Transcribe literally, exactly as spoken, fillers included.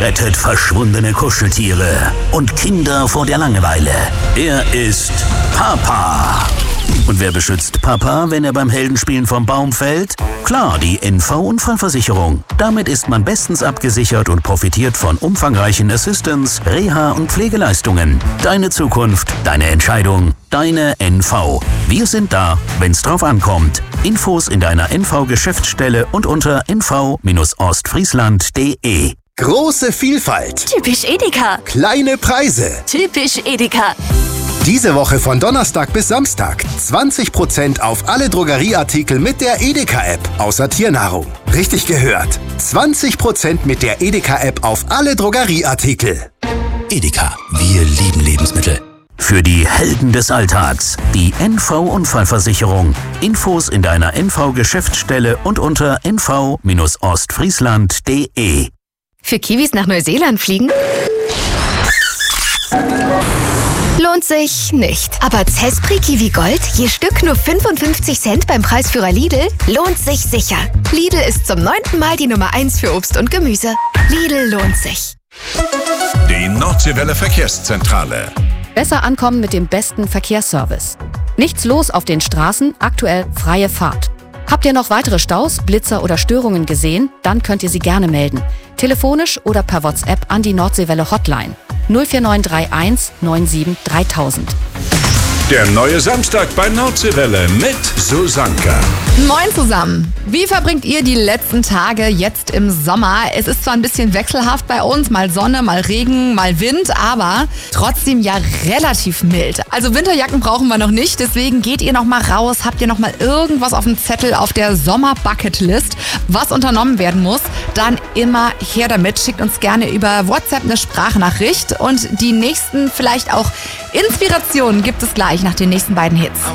rettet verschwundene Kuscheltiere und Kinder vor der Langeweile. Er ist Papa. Und wer beschützt Papa, wenn er beim Heldenspielen vom Baum fällt? Klar, die N V-Unfallversicherung. Damit ist man bestens abgesichert und profitiert von umfangreichen Assistance, Reha- und Pflegeleistungen. Deine Zukunft, deine Entscheidung, deine N V. Wir sind da, wenn's drauf ankommt. Infos in deiner N V-Geschäftsstelle und unter n v Bindestrich ostfriesland punkt de. Große Vielfalt. Typisch Edeka. Kleine Preise. Typisch Edeka. Diese Woche von Donnerstag bis Samstag zwanzig Prozent auf alle Drogerieartikel mit der Edeka-App, außer Tiernahrung. Richtig gehört. zwanzig Prozent mit der Edeka-App auf alle Drogerieartikel. Edeka, wir lieben Lebensmittel. Für die Helden des Alltags, die N V-Unfallversicherung. Infos in deiner N V-Geschäftsstelle und unter n v Bindestrich ostfriesland punkt de. Für Kiwis nach Neuseeland fliegen? Lohnt sich nicht. Aber Zespri Kiwi Gold, je Stück nur fünfundfünfzig Cent beim Preisführer Lidl, lohnt sich sicher. Lidl ist zum neunten Mal die Nummer eins für Obst und Gemüse. Lidl lohnt sich. Die Nordseewelle Verkehrszentrale. Besser ankommen mit dem besten Verkehrsservice. Nichts los auf den Straßen, aktuell freie Fahrt. Habt ihr noch weitere Staus, Blitzer oder Störungen gesehen? Dann könnt ihr sie gerne melden. Telefonisch oder per WhatsApp an die Nordseewelle Hotline null vier neun drei eins neun sieben dreitausend. Der neue Samstag bei Nordseewelle mit Susanka. Moin zusammen. Wie verbringt ihr die letzten Tage jetzt im Sommer? Es ist zwar ein bisschen wechselhaft bei uns, mal Sonne, mal Regen, mal Wind, aber trotzdem ja relativ mild. Also Winterjacken brauchen wir noch nicht, deswegen geht ihr noch mal raus. Habt ihr noch mal irgendwas auf dem Zettel auf der Sommer-Bucketlist, was unternommen werden muss? Dann immer her damit. Schickt uns gerne über WhatsApp eine Sprachnachricht und die nächsten vielleicht auch Inspirationen gibt es gleich nach den nächsten beiden Hits.